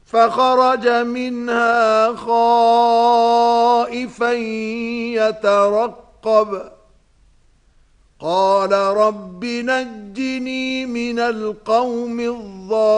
فخرج منها خائفا يترقب قال رب نجني من القوم الظالمين